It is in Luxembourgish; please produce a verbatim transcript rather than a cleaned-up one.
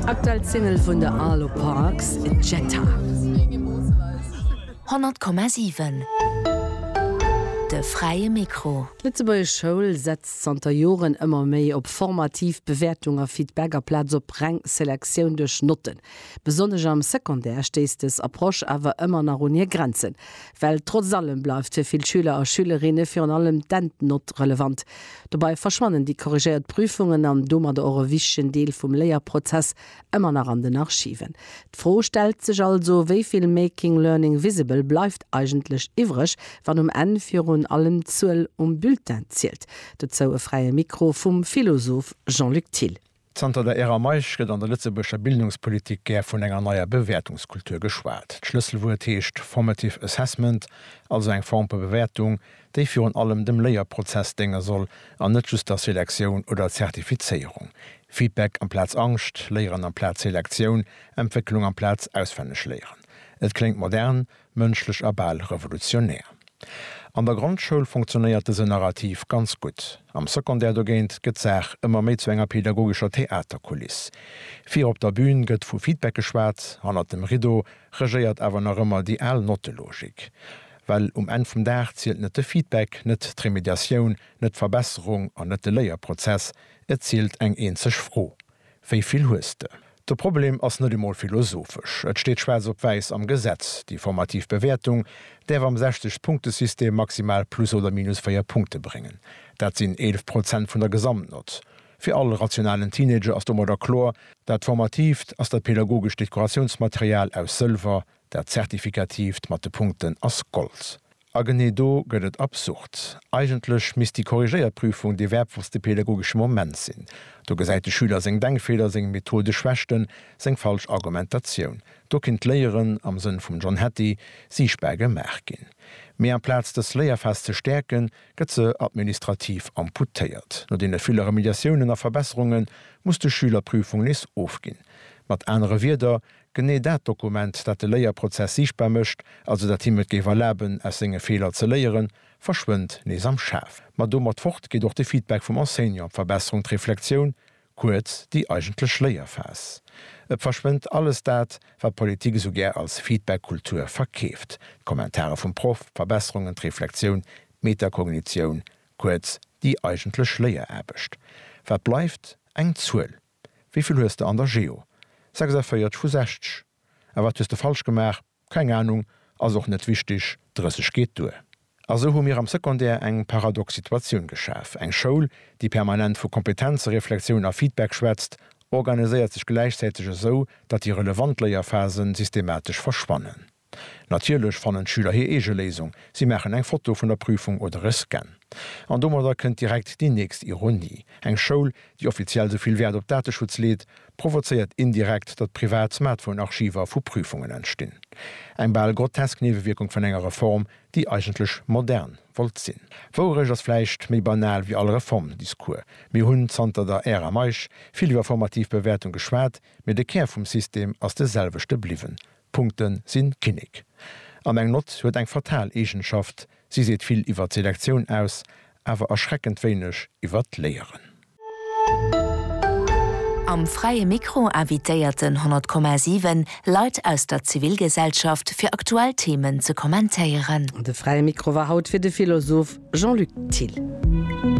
Aktuell Single vun der Arlo Parks Jetta hundert Komma sieben De freie Mikro. Letzebauer Schoul setzt Santa Joren immer méi op formativ Bewertunger Feedbacker Platz op Rangselektion durch Noten. Besonders am Sekundär stehst es Approsch awer immer nach runier Grenzen. Weil trotz allem bleibt für viel Schüler und Schülerinnen für allem Dentnot relevant. Dabei verschwannen die korrigiert Prüfungen am dummer der eurovision Deel vom Lehrprozess immer nach an den Archiven. Die Frage stellt sich also, wie viel Making Learning Visible bleibt eigentlich übrig, wann um Ende für allem Zuel um Bulletin zielt. Dazu ein freie Mikro vom Philosoph Jean-Luc Thiel. Zter der Ära Meisch gët an der Lützebuscher Bildungspolitik gär vun enger neuer Bewertungskultur geschwaart. Schlüsselwurt heescht Formative Assessment, also eng Form per Bewertung, déi fir an allem dem Lehrprozess denger soll an net just der Selektion oder Zertifizierung. Feedback am Platz Angst, Lehren am Platz Selektion, Entwicklung am Platz auswendig lehren. Et klingt modern, mënschlech abal revolutionär. An der Grundschule funktioniert se Narrativ ganz gut. Am Sekundär dogent gezech immer méi zu enger pädagogischer Theaterkulis. Vier op der Bühne gëtt vu Feedback geschwert, an dem Rido regéiert awer noch immer die L-Notelogik. Weil um en vum Dach zielt net de Feedback, net Remediation, net Verbesserung an net de Leierprozess, et zielt eng eenzech froh. Wéi viel hueste. Das Problem ass net immer philosophisch. Et steht schwarz op weis am Gesetz, die Formativbewertung, der am sechzig Punktesystem maximal plus oder minus vier Punkte bringen. Dat sind elf Prozent vun der Gesamtnot. Für alle rationalen Teenager aus dem Chlor, dat formativ as der pädagogisch Dekorationsmaterial aus Silver, der zertifikativ mat de Punkten aus Gold. A gene do gëtt et absurd. Eigentlech miss die Korrigéierprüfung de wertvollste pädagogische Moment sinn. Do gesäit de Schüler seng Denkfehler, seng Methode schwächten, seng falsch Argumentationun. Do kind Léieren am Sinn vum John Hattie Siechberge Merkin. Mehr am Platz des Lehrfest zu stärken, gëtt se administrativ amputéiert. No de viele Remediationen a Verbesserungen muss de Schülerprüfung nis ofgin. Mat andere Wider genné dat Dokument, dat de Leierprozess sichtbar mëcht, also dat Teamet gewer läben as senge Fehler ze leieren, verschwënd nees am Schaf. Ma do mat fort geht doch de Feedback vum Enseignant Verbesserung d Reflexion, kurz die eigentlech Leierfas. Et verschwindt alles dat, wat Politik so gär als Feedbackkultur verkkeft. Kommentare vum Prof, Verbesserungen d Reflexion, Metakognition, kurz die eigentlech Leier erbecht. Wat bleifft eng Zuel. Wieviel huest an der Geo? sechs vu sechzig. Aber wat du falsch gemacht? Keine Ahnung, also auch net wichtig, dressig geht du. Also hun mir am Sekundär eng Paradoxsituation geschaf. Eng Schule, die permanent vu Kompetenz, Reflexion a Feedback schwätzt, organisiert sich gleichzeitig so, dat die Relevantleierphasen systematisch verschwannen. Natürlich fannnen Schüler hier ege Lesung, sie machen eng Foto von der Prüfung oder es scan. An dummer könnt direkt die nächste Ironie. Eng Schule, die offiziell soviel Wert op Datenschutz lädt, provoziert indirekt dat Privat-Smartphone-Archiver vu Prüfungen entstehen. Eng ball grotesk Nebenwirkung von enger Reform, die eigentlich modern wollt sinn. Vorrech as fleicht méi banal wie alle Reformdiskur. Mi hunn zanter der Ära Meisch, viel über Formativbewertung geschwert, mit de Ker vum System ass deselvechte bliwen. Punkten sinn kinnig. Am eng Not huet eng fatal Egenschaft, sie seet viel iwwer Selektion aus, awer erschreckend wenigch iwwer Lehren. Am freie Mikro invitéierten hundert Komma sieben Leiit aus der Zivilgesellschaft fir aktuell Themen zu kommentieren. De freie Mikro war haut fir de Philosoph Jean-Luc Thiel.